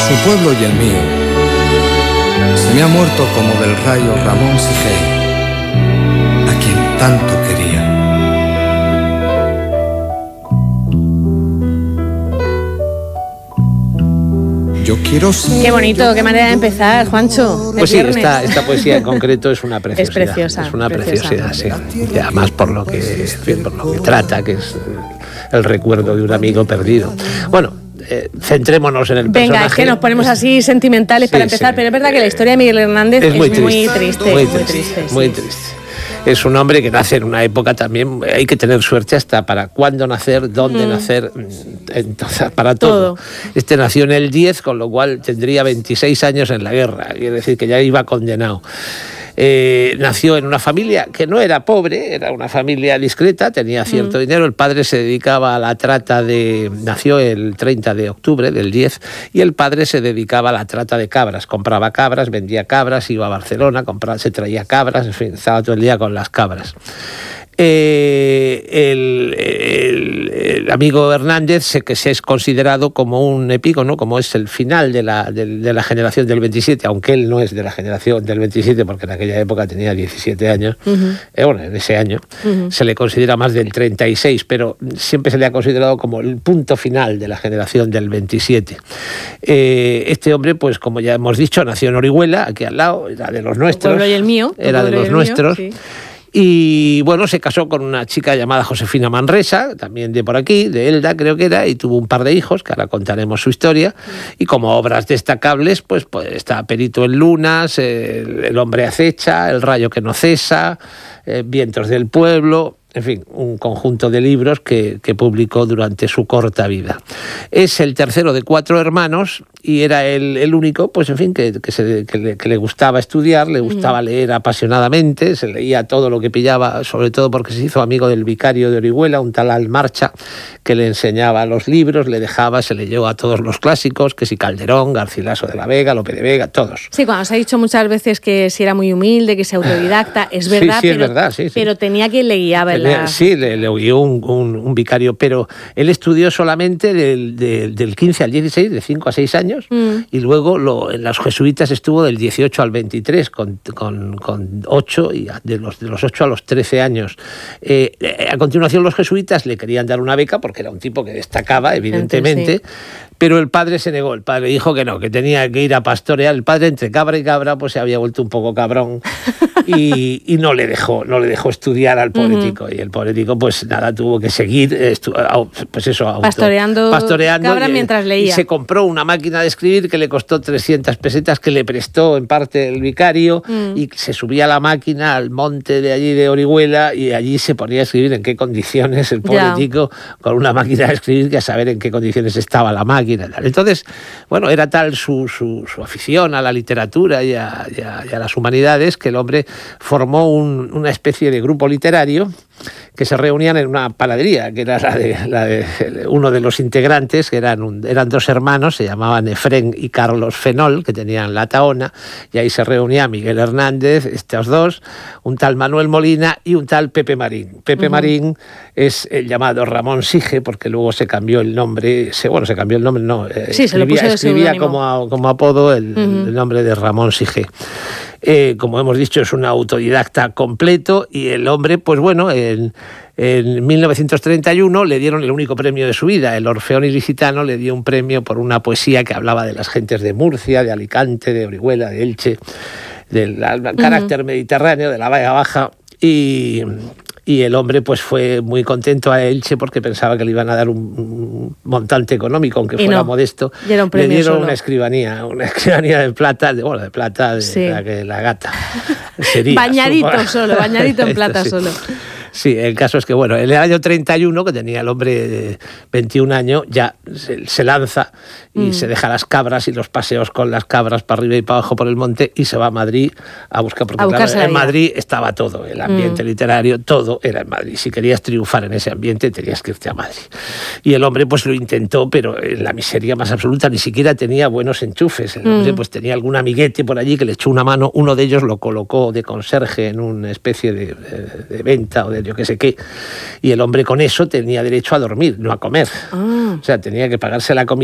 su pueblo y el mío. Se me ha muerto como del rayo Ramón Sigel, a quien tanto quería. Yo quiero ser... Qué bonito, qué manera de empezar, Juancho. Pues sí, esta poesía en concreto es una preciosidad. Es preciosa. Es una preciosa. preciosidad, sí. Y además por lo que trata, que es el recuerdo de un amigo perdido. Bueno, centrémonos en el personaje. Venga, es que nos ponemos así sentimentales para empezar, pero es verdad que la historia de Miguel Hernández es muy triste. Muy triste. Es un hombre que nace en una época también, hay que tener suerte hasta para cuándo nacer, dónde nacer, entonces, para todo. Este nació en el 10, con lo cual tendría 26 años en la guerra, quiere decir que ya iba condenado. Nació en una familia que no era pobre, era una familia discreta, tenía cierto dinero. El padre se dedicaba a la trata nació el 30 de octubre del 10, y el padre se dedicaba a la trata de cabras. Compraba cabras, vendía cabras, iba a Barcelona, se traía cabras, en fin, estaba todo el día con las cabras. El amigo Hernández que se es considerado como un epígono, como es el final de la generación del 27, aunque él no es de la generación del 27 porque en aquella época tenía 17 años, bueno, en ese año se le considera más del 36, pero siempre se le ha considerado como el punto final de la generación del 27. Este hombre, pues como ya hemos dicho, nació en Orihuela, aquí al lado, era de los nuestros. Tu pueblo y el mío. Era de los nuestros. Sí. Y bueno, se casó con una chica llamada Josefina Manresa, también de por aquí, de Elda creo que era, y tuvo un par de hijos, que ahora contaremos su historia. Y como obras destacables, pues está Perito en Lunas, El hombre acecha, El rayo que no cesa, Vientos del pueblo, en fin, un conjunto de libros que publicó durante su corta vida. Es el tercero de 4 hermanos y era el único, pues en fin, que le gustaba estudiar, le gustaba leer apasionadamente, se leía todo lo que pillaba, sobre todo porque se hizo amigo del vicario de Orihuela, un tal Almarcha, que le enseñaba los libros, se leyó a todos los clásicos, que si Calderón, Garcilaso de la Vega, Lope de Vega, todos. Sí, cuando se ha dicho muchas veces que si era muy humilde, que se autodidacta, es verdad, pero tenía quien le guiaba. Sí, le oyó un vicario, pero él estudió solamente del 15 al 16, de 5 a 6 años, y luego en los jesuitas estuvo del 18 al 23, con 8, y de los 8 a los 13 años. A continuación los jesuitas le querían dar una beca, porque era un tipo que destacaba, evidentemente, pero el padre se negó. El padre dijo que no, que tenía que ir a pastorear. El padre, entre cabra y cabra, pues se había vuelto un poco cabrón y no le dejó pastorear al poético. Y el poético, pues nada, tuvo que seguir pastoreando cabra mientras leía. Y se compró una máquina de escribir que le costó 300 pesetas, que le prestó en parte el vicario, y se subía a la máquina al monte de allí de Orihuela, y allí se ponía a escribir en qué condiciones el poético, con una máquina de escribir, que a saber en qué condiciones estaba la máquina. Entonces, bueno, era tal su afición a la literatura y a las humanidades, que el hombre formó una especie de grupo literario que se reunían en una panadería, que era la de uno de los integrantes, que eran 2 hermanos, se llamaban Efrén y Carlos Fenol, que tenían la Tahona, y ahí se reunía Miguel Hernández, estos 2, un tal Manuel Molina y un tal Pepe Marín. Pepe Marín es el llamado Ramón Sige, porque luego se cambió el nombre, escribía como apodo el nombre de Ramón Sige. Como hemos dicho, es un autodidacta completo, y el hombre, pues bueno, en 1931 le dieron el único premio de su vida. El Orfeón Ilicitano le dio un premio por una poesía que hablaba de las gentes de Murcia, de Alicante, de Orihuela, de Elche, del carácter mediterráneo, de la Vega Baja, y el hombre pues fue muy contento a Elche porque pensaba que le iban a dar un montante económico, aunque fuera modesto. Le dieron una escribanía de plata, de la gata sería. bañadito en plata solo. Sí, el caso es que, bueno, en el año 31, que tenía el hombre 21 años, ya se lanza y se deja las cabras y los paseos con las cabras para arriba y para abajo por el monte, y se va a Madrid a buscar, porque claro, en Madrid estaba todo, el ambiente literario, todo era en Madrid. Si querías triunfar en ese ambiente, tenías que irte a Madrid. Y el hombre pues lo intentó, pero en la miseria más absoluta, ni siquiera tenía buenos enchufes. El hombre pues tenía algún amiguete por allí que le echó una mano, uno de ellos lo colocó de conserje en una especie de venta o de yo qué sé qué, y el hombre con eso tenía derecho a dormir, no a comer. O sea, tenía que pagarse la comida